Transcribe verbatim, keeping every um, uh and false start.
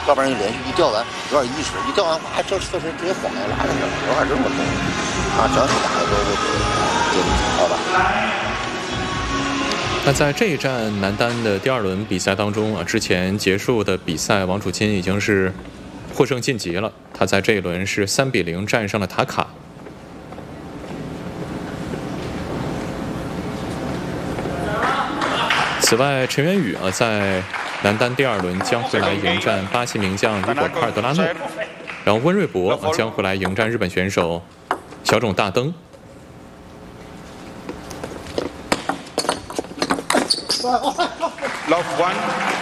要不然就连续一吊完有点意识，一吊完哇，这侧身直接晃来拉着了，有点这么痛啊！整体打的都都都好吧。 那在这一站男单的第二轮比赛当中啊，之前结束的比赛，王楚钦已经是获胜晋级了。他在这一轮是三比零战胜了塔卡。此外，陈元宇啊，在男单第二轮将会来迎战巴西名将雨果·卡尔德拉诺，然后温瑞博啊将会来迎战日本选手小冢大登。 Love one.